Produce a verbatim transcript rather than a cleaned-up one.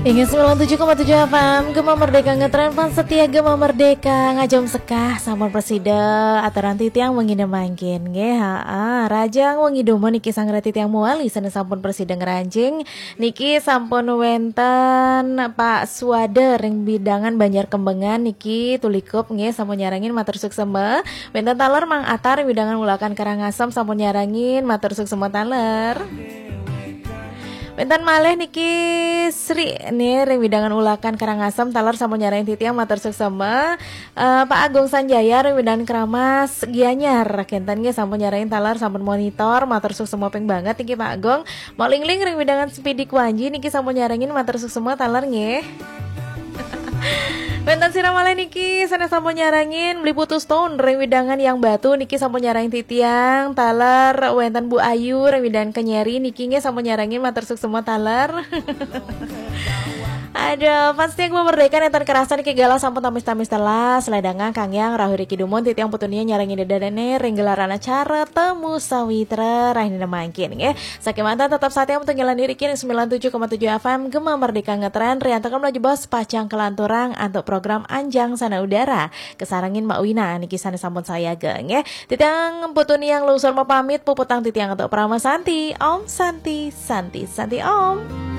Ingin sembilan puluh tujuh koma tujuh F M Gema Merdeka ngetren pan setia Gema Merdeka ngajom sekah sampun presida aturan titiang mengina mangkin nge haa rajang wengi domo niki sang titiang muali sana sampun presida ngeranjing niki sampun wenten Pak Suwade ring bidangan Banjar Kembengan niki tulikup nge sampun nyarangin matur suksema wenten taler Mang Atar ring bidangan Ulakan Karangasem sampun nyarangin matur suksema taler. Bentan malih niki Sri nih ring widangan Ulakan Karangasem taler sampun nyarain titiang matur suksema uh, Pak Agung Sanjaya ring widangan Keramas Gianyar kentan nggih sampun nyarain taler sampun monitor matur suksema ping banget niki Pak Agung mau ling-ling ring widangan Speedy Kuanji niki sampun nyarangin matur suksema taler nggih. Bentan siramalih niki sana sampun nyarangin beli putus tahun ring widangan yang batu niki sampun nyarangin titiang taler wenten Bu Ayu ring widangan Kenyeri niki nge sampun nyarangin matur suksema taler. Ada pasti yang merdeka netan kerasan niki galah sampun tamis-tamis telah seledangan Kang Yang Rahu Riki Dumon titiang putunia nyarangin dedane ring gelaran acara temu sawitra rahina mangkin nge sakimanta tetap saatnya untuk ngelani Riki sembilan puluh tujuh koma tujuh F M Gema Merdeka ngetren riantakan melaju bos pacang kelanturang untuk program Anjang Sana Udara kesarangin Mbak Wina niki sana sampun saya geng ya titiang putuni yang lusur mau pamit puputang titiang untuk Prama Santi Om Santi Santi Santi Om.